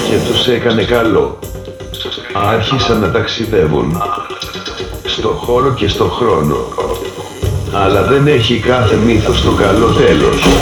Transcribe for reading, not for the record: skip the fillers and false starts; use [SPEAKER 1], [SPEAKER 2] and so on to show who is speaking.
[SPEAKER 1] και τους έκανε καλό. Άρχισαν να ταξιδεύουν στο χώρο και στο χρόνο. Αλλά δεν έχει κάθε μύθος το καλό τέλος.